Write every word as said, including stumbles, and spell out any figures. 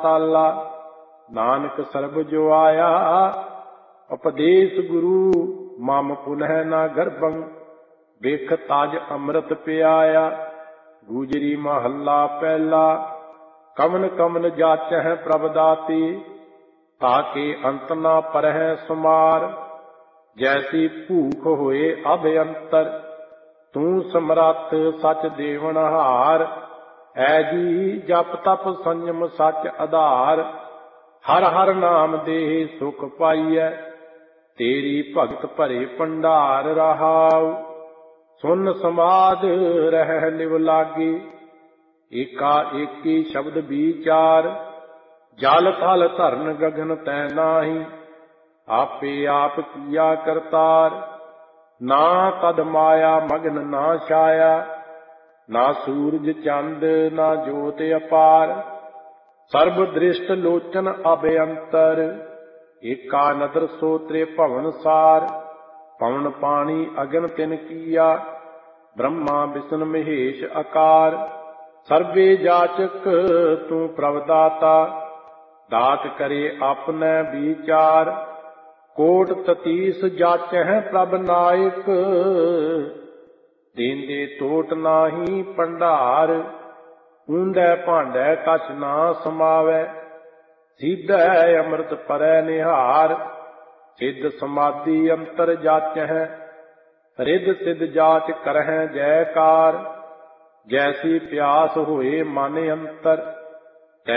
पाताला। Nanak SERB जो आया उपदेश गुरु, मम पुनः न गर्भं बिख ताज अमृत पियाया। गुजरी महला पहला, कवन कवन जाचह प्रभ दाती, ताके अंत न परह सुमार। जैसी भूख होए अभयंतर, तू समरथ सच देवनहार। ऐ जी जप तप संयम सच आधार, हर हर नाम देह सुख पाइय। तेरी भगत भरे भंडार रहाउ, सुन समाध रह लिव लागी। एका एकी शब्द विचार, जल थल धरन गगन तै नाही। आपे आप किया करतार, ना कद माया मगन ना छाया। ना सूरज चंद ना जोत अपार, सर्ब दृष्ट लोचन अभयंतर। एका नदर सो त्रिभुवन सार, पवन पानी अगन तिन किया। ब्रह्मा विष्णु महेश आकार, सर्वे जाचक तू प्रभ दाता। दात करे अपने विचार, कोट ततीस जाचह प्रभ नायक। देंदे टोट नाही भंडार, ऊंदै भांडै कछ ना समावै। सीधै अमृत परै निहार, सिद्ध समाधि अंतर जाचह। रिद सिद्ध जाच करह जयकार, जैसी प्यास होए मन अंतर।